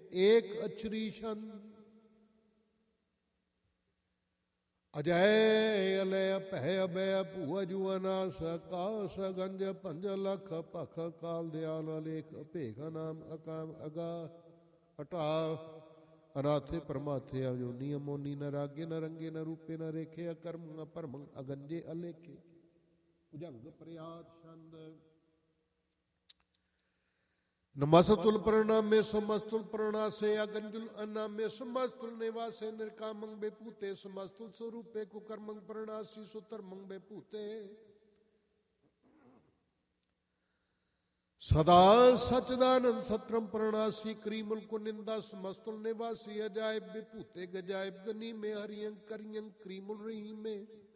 एक अचरी छंद। अजय अलय भय अभय भूअ जुअना सकास गंज पंज लख पख काल दयाल लेख भेख नाम अकाम अगा हटा अनाथे परमाथे अजोनी अमोनी न रागे न रंगे न रूपे न रेखे अकर्म अपरम अगंजे अलेखे भुजंग प्रयात छंद। नमस्तुल प्रणामे समस्तुल प्रणासे अगंजुल अनामे समस्तुल निवासे निर्कामं बेपूते समस्तुल स्वरूपे कुकर्मं प्रणासी सुतर्मं बेपूते सदा सचदानंद सत्रम प्रणासी क्रीमुल को निंदा समस्तुल निवासी अजायब बेपूते गजायब गनी में हरियं करियं क्रीमुल रही में